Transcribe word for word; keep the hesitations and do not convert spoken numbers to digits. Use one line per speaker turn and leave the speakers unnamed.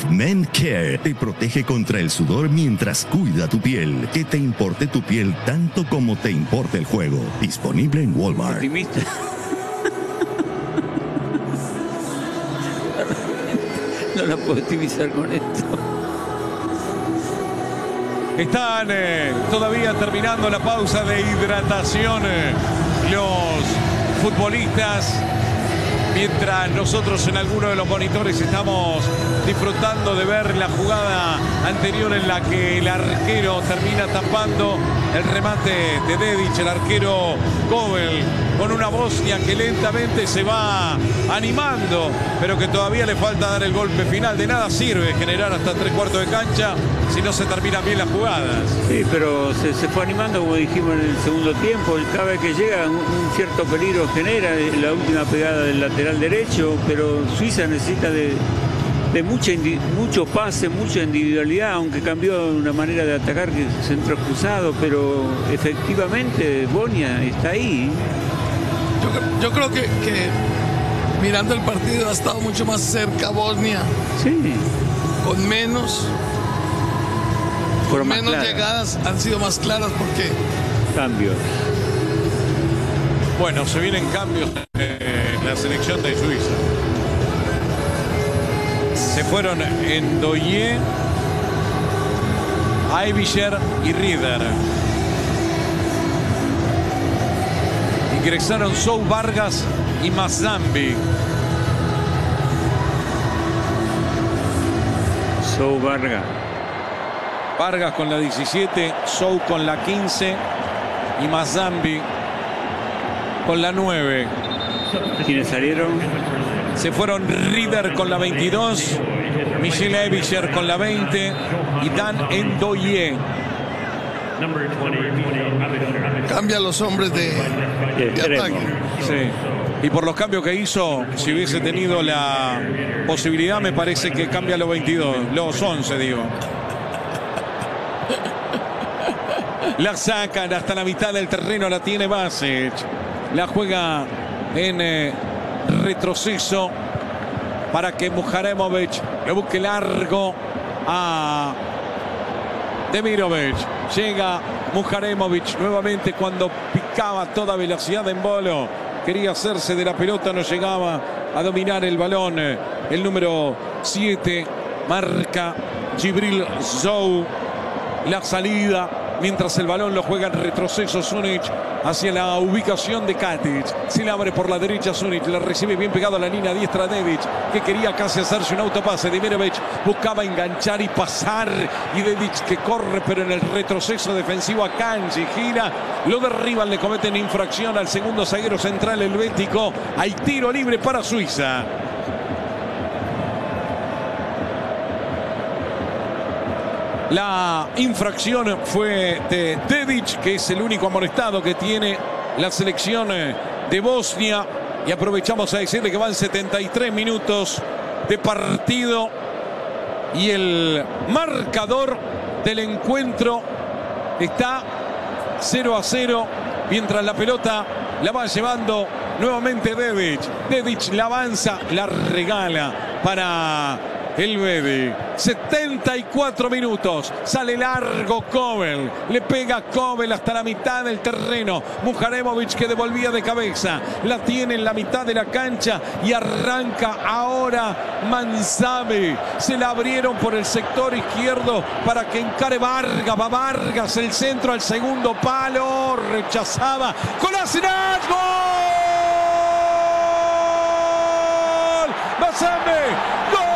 Men Care te protege contra el sudor mientras cuida tu piel. Que te importe tu piel tanto como te importa el juego. Disponible en Walmart.
Optimista. No la puedo optimizar con esto.
Están eh, todavía terminando la pausa de hidratación eh, los futbolistas, mientras nosotros en alguno de los monitores estamos disfrutando de ver la jugada anterior en la que el arquero termina tapando el remate de Dedić, el arquero Kovel, con una Bosnia que lentamente se va animando, pero que todavía le falta dar el golpe final. De nada sirve generar hasta tres cuartos de cancha si no se terminan bien las jugadas.
Sí, pero se, se fue animando, como dijimos en el segundo tiempo. Cada vez que llega un, un cierto peligro genera la última pegada del lateral derecho, pero Suiza necesita de, de mucha, mucho pase, mucha individualidad, aunque cambió una manera de atacar, que centro cruzado, pero efectivamente Bosnia está ahí.
Yo, yo creo que, que mirando el partido ha estado mucho más cerca Bosnia.
Sí.
Con menos, con menos
claras.
llegadas, han sido más claras porque...
Cambios.
Bueno, se vienen cambios en la selección de Suiza. Se fueron Ndoye, Aebischer y Rieder. Ingresaron Sou Vargas y Mazambi.
Sou Vargas.
Vargas con la diecisiete, Sou con la quince y Mazambi con la nueve.
¿Quiénes salieron?
Se fueron Rieder con la veintidós, Michel Aebischer con la veinte y Dan Ndoye.
Cambia los hombres de, de ataque.
Sí. Y por los cambios que hizo, si hubiese tenido la posibilidad, me parece que cambia los veintidós, los once, digo. La sacan hasta la mitad del terreno, la tiene Basic. La juega en eh, retroceso para que Muharemovic le busque largo a Demirovic. Llega Muharemovic nuevamente cuando picaba a toda velocidad en Bolo. Quería hacerse de la pelota, no llegaba a dominar el balón. El número siete marca Djibril Zou. La salida, mientras el balón lo juega en retroceso Šunić hacia la ubicación de Katic. Se le abre por la derecha Šunić, la recibe bien pegado a la línea diestra Dedić, que quería casi hacerse un autopase. Demirovic buscaba enganchar y pasar, y Dedić que corre, pero en el retroceso defensivo a Kanji gira, lo derriban, le cometen infracción al segundo zaguero central helvético. Hay tiro libre para Suiza. La infracción fue de Dedić, que es el único amonestado que tiene la selección de Bosnia. Y aprovechamos a decirle que van setenta y tres minutos de partido. Y el marcador del encuentro está cero a cero. Mientras la pelota la va llevando nuevamente Dedić. Dedić la avanza, la regala para Elvedi. setenta y cuatro minutos. Sale largo Kovel. Le pega Kovel hasta la mitad del terreno. Muharemovic que devolvía de cabeza. La tiene en la mitad de la cancha y arranca ahora Manzabe. Se la abrieron por el sector izquierdo para que encare Vargas. Va Vargas, el centro al segundo palo. Rechazaba. Kolasinac. ¡Gol! Manzabe. ¡Gol!